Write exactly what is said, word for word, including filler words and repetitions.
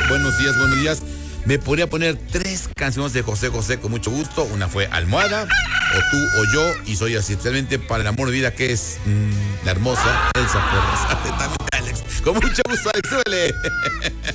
buenos días, buenos días. Me podría poner tres canciones de José José con mucho gusto. Una fue Almohada, o Tú o Yo, y soy así, especialmente para el amor de vida, que es mmm, la hermosa Elsa Porras. También Alex. Con mucho gusto, Alex, súbele.